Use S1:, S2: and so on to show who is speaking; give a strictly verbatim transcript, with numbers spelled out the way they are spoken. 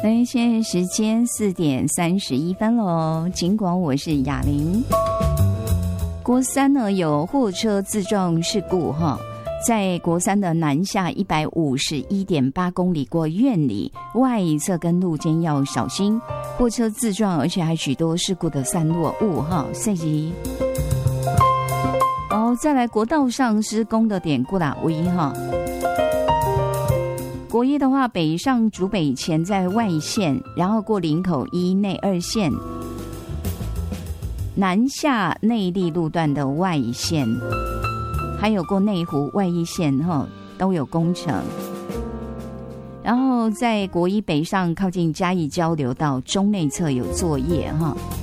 S1: 那现在时间四点三十一分喽，尽管我是雅玲。国三呢有货车自撞事故哈，在国三的南下一百五十一点八公里过院里，外侧跟路肩要小心，货车自撞，而且还许多事故的散落物哈，涉及。哦，再来国道上施工的典故啦，唯一哈。国一的话，北上竹北前在外线，然后过林口一内二线，南下内壢路段的外线，还有过内湖外一线哈，都有工程。然后在国一北上靠近嘉义交流道中内侧有作业哈。